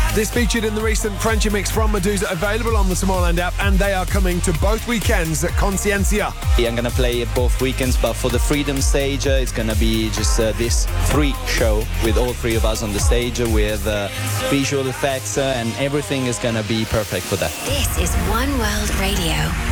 This featured in the recent Frenchy mix from Medusa, available on the Tomorrowland app, and they are coming to both weekends at Consciencia. I'm gonna play both weekends, but for the Freedom stage, it's gonna be just this 3 show with all 3 of us on the stage with visual effects, and everything is gonna be perfect for that. This is One World Radio.